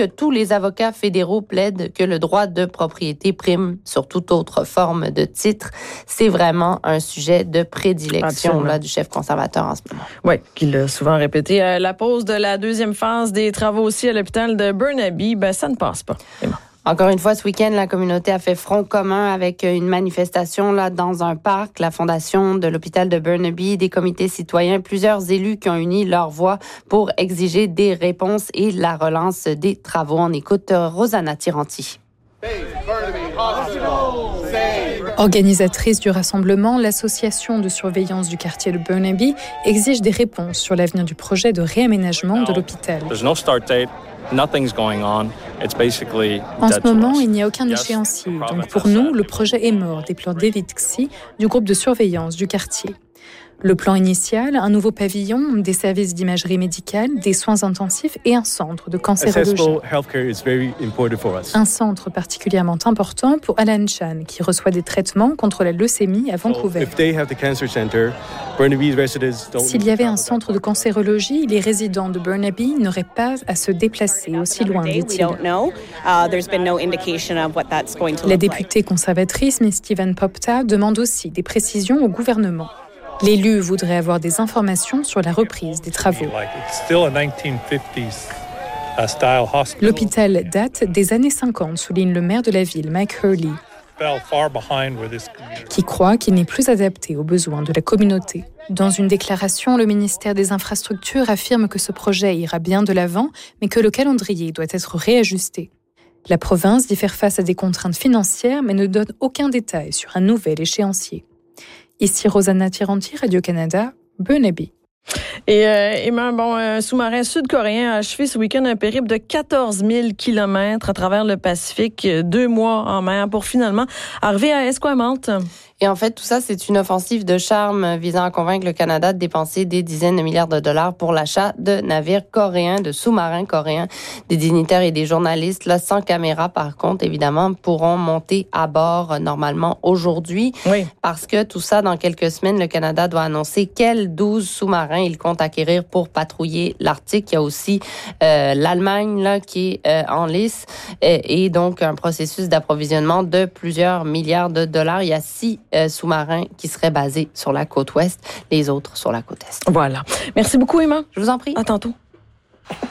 que tous les avocats fédéraux plaident que le droit de propriété prime sur toute autre forme de titre. C'est vraiment un sujet de prédilection là, du chef conservateur en ce moment. Oui, qu'il a souvent répété. La pause de la deuxième phase des travaux aussi à l'hôpital de Burnaby, ça ne passe pas. Encore une fois, ce week-end, la communauté a fait front commun avec une manifestation là dans un parc, la fondation de l'hôpital de Burnaby, des comités citoyens, plusieurs élus qui ont uni leur voix pour exiger des réponses et la relance des travaux. On écoute Rosanna Tiranti. Organisatrice du rassemblement, l'association de surveillance du quartier de Burnaby exige des réponses sur l'avenir du projet de réaménagement de l'hôpital. En ce moment, il n'y a aucun échéancier. Donc pour nous, le projet est mort, déplore David Xi du groupe de surveillance du quartier. Le plan initial, un nouveau pavillon, des services d'imagerie médicale, des soins intensifs et un centre de cancérologie. Un centre particulièrement important pour Alan Chan, qui reçoit des traitements contre la leucémie à Vancouver. S'il y avait un centre de cancérologie, les résidents de Burnaby n'auraient pas à se déplacer aussi loin, dit-il. La députée conservatrice, Ms. Stephen Popta, demande aussi des précisions au gouvernement. L'élu voudrait avoir des informations sur la reprise des travaux. L'hôpital date des années 50, souligne le maire de la ville, Mike Hurley, qui croit qu'il n'est plus adapté aux besoins de la communauté. Dans une déclaration, le ministère des Infrastructures affirme que ce projet ira bien de l'avant, mais que le calendrier doit être réajusté. La province dit faire face à des contraintes financières, mais ne donne aucun détail sur un nouvel échéancier. Ici Rosanna Tiranti, Radio-Canada, Burnaby. Et un sous-marin sud-coréen a achevé ce week-end un périple de 14 000 kilomètres à travers le Pacifique, 2 mois en mer, pour finalement arriver à Esquimalt. Et en fait, tout ça, c'est une offensive de charme visant à convaincre le Canada de dépenser des dizaines de milliards de dollars pour l'achat de navires coréens, de sous-marins coréens. Des dignitaires et des journalistes, là, sans caméra, par contre, évidemment, pourront monter à bord normalement aujourd'hui. Oui. Parce que tout ça, dans quelques semaines, le Canada doit annoncer quels 12 sous-marins il compte acquérir pour patrouiller l'Arctique. Il y a aussi l'Allemagne là qui est en lice et donc un processus d'approvisionnement de plusieurs milliards de dollars. Il y a 6 sous-marins qui seraient basés sur la côte ouest, les autres sur la côte est. Voilà. Merci beaucoup, Emma. Je vous en prie. À tantôt.